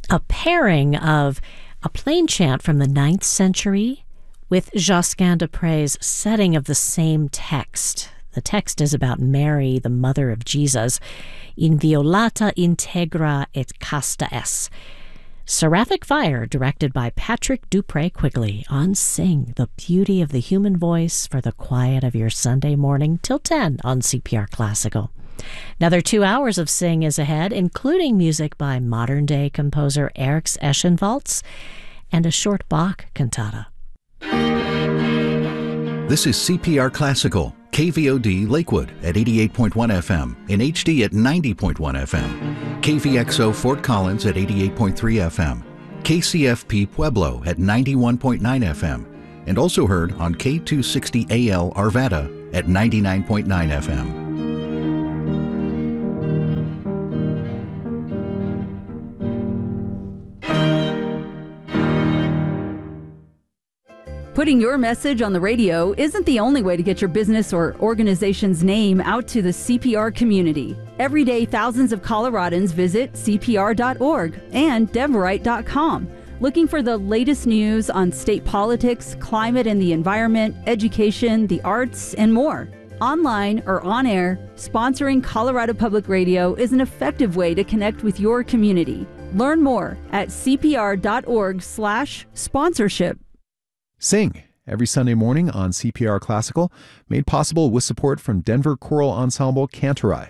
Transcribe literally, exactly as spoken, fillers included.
a pairing of a plain chant from the ninth century with Josquin des Prez' setting of the same text. The text is about Mary, the mother of Jesus, inviolata integra et casta es. Seraphic Fire, directed by Patrick Dupré Quigley, on Sing, the beauty of the human voice for the quiet of your Sunday morning till ten on C P R Classical. Another two hours of Sing is ahead, including music by modern-day composer Erix Eschenwalds and a short Bach cantata. This is C P R Classical, K V O D Lakewood at eighty-eight point one F M, in H D at ninety point one F M, K V X O Fort Collins at eighty-eight point three F M, K C F P Pueblo at ninety-one point nine F M, and also heard on K two sixty A L Arvada at ninety-nine point nine F M. Putting your message on the radio isn't the only way to get your business or organization's name out to the C P R community. Every day, thousands of Coloradans visit C P R dot org and Deverite dot com, looking for the latest news on state politics, climate and the environment, education, the arts, and more. Online or on air, sponsoring Colorado Public Radio is an effective way to connect with your community. Learn more at C P R dot org slash sponsorship. Sing, every Sunday morning on C P R Classical, made possible with support from Denver Choral Ensemble Cantorai.